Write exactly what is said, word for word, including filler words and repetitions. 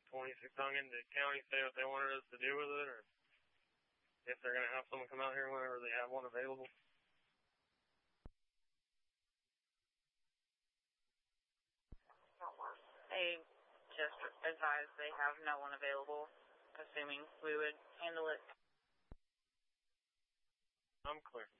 twenty-six Tongan, did county say what they wanted us to do with it, or if they're going to have someone come out here whenever they have one available? They just advised they have no one available, assuming we would handle it. I'm clear.